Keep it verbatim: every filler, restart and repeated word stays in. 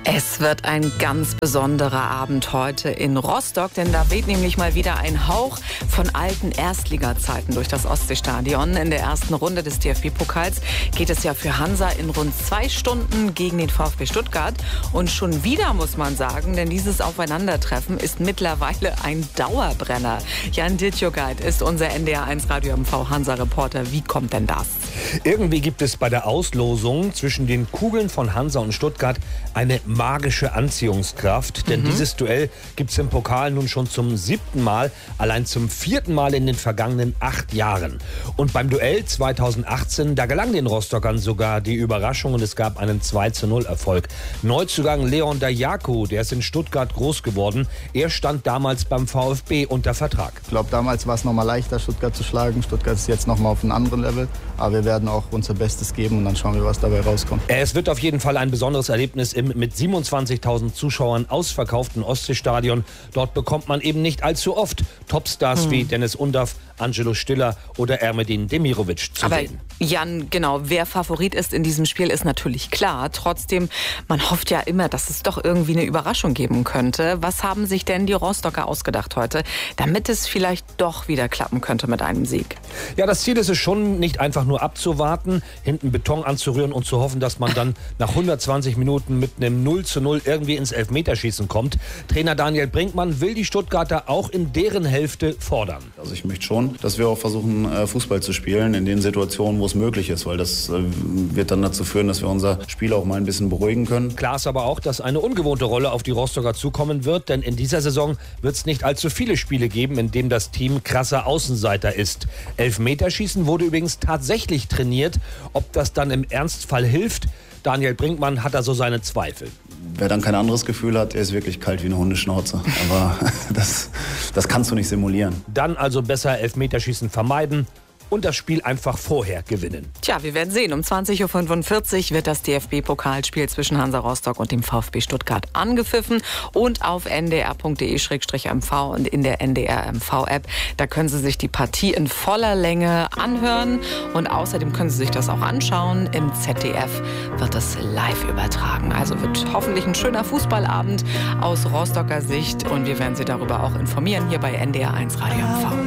Es wird ein ganz besonderer Abend heute in Rostock, denn da weht nämlich mal wieder ein Hauch von alten Erstliga-Zeiten durch das Ostseestadion. In der ersten Runde des D F B-Pokals geht es ja für Hansa in rund zwei Stunden gegen den VfB Stuttgart. Und schon wieder muss man sagen, denn dieses Aufeinandertreffen ist mittlerweile ein Dauerbrenner. Jan Ditjogait ist unser N D R eins Radio M V Hansa-Reporter. Wie kommt denn das? Irgendwie gibt es bei der Auslosung zwischen den Kugeln von Hansa und Stuttgart eine magische Anziehungskraft. Denn mhm. dieses Duell gibt es im Pokal nun schon zum siebten Mal, allein zum vierten Mal in den vergangenen acht Jahren. Und beim Duell zweitausendachtzehn, da gelang den Rostockern sogar die Überraschung und es gab einen zwei zu null Erfolg. Neuzugang Leon Dajaku, der ist in Stuttgart groß geworden. Er stand damals beim VfB unter Vertrag. Ich glaube, damals war es noch mal leichter, Stuttgart zu schlagen. Stuttgart ist jetzt noch mal auf einem anderen Level. Aber wir werden auch unser Bestes geben und dann schauen wir, was dabei rauskommt. Es wird auf jeden Fall ein besonderes Erlebnis im mit siebenundzwanzigtausend Zuschauern ausverkauften Ostseestadion. Dort bekommt man eben nicht allzu oft Topstars hm. wie Dennis Undaff, Angelo Stiller oder Ermedin Demirovic zu Aber sehen. Jan, genau, wer Favorit ist in diesem Spiel, ist natürlich klar. Trotzdem, man hofft ja immer, dass es doch irgendwie eine Überraschung geben könnte. Was haben sich denn die Rostocker ausgedacht heute, damit es vielleicht doch wieder klappen könnte mit einem Sieg? Ja, das Ziel ist es schon, nicht einfach nur abzuwarten, hinten Beton anzurühren und zu hoffen, dass man dann nach hundertzwanzig Minuten mit einem null zu null irgendwie ins Elfmeterschießen kommt. Trainer Daniel Brinkmann will die Stuttgarter auch in deren Hälfte fordern. Also ich möchte schon, dass wir auch versuchen, Fußball zu spielen in den Situationen, wo es möglich ist, weil das wird dann dazu führen, dass wir unser Spiel auch mal ein bisschen beruhigen können. Klar ist aber auch, dass eine ungewohnte Rolle auf die Rostocker zukommen wird, denn in dieser Saison wird es nicht allzu viele Spiele geben, in denen das Team krasser Außenseiter ist. Elfmeterschießen wurde übrigens tatsächlich trainiert. Ob das dann im Ernstfall hilft, Daniel Brinkmann hat da so seine Zweifel. Wer dann kein anderes Gefühl hat, der ist wirklich kalt wie eine Hundeschnauze. Aber das, das kannst du nicht simulieren. Dann also besser Elfmeterschießen vermeiden und das Spiel einfach vorher gewinnen. Tja, wir werden sehen. Um zwanzig Uhr fünfundvierzig wird das D F B-Pokalspiel zwischen Hansa Rostock und dem VfB Stuttgart angepfiffen. Und auf n d r punkt d e slash m v und in der N D R M V-App, da können Sie sich die Partie in voller Länge anhören. Und außerdem können Sie sich das auch anschauen. Im Z D F wird es live übertragen. Also wird hoffentlich ein schöner Fußballabend aus Rostocker Sicht. Und wir werden Sie darüber auch informieren hier bei N D R eins Radio M V.